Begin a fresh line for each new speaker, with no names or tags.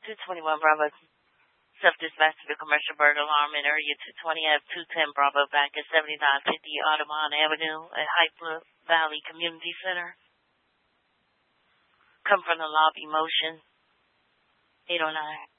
221 Bravo. Self-dispatch to the commercial burglar alarm in area 220 F 210 Bravo back at 7950 Audubon Avenue at Hyper Valley Community Center. Come from the lobby motion 809.